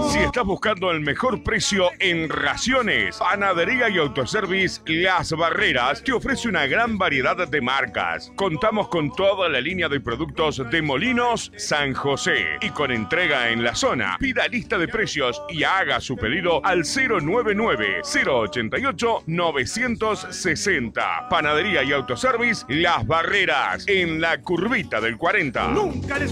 Si estás buscando el mejor precio en raciones, Panadería y Autoservice Las Barreras te ofrece una gran variedad de marcas. Contamos con toda la línea de productos de Molinos San José y con entrega en la zona. Pida lista de precios y haga su pedido al 099-088-960. Panadería y Autoservice Las Barreras, en la curvita del 40.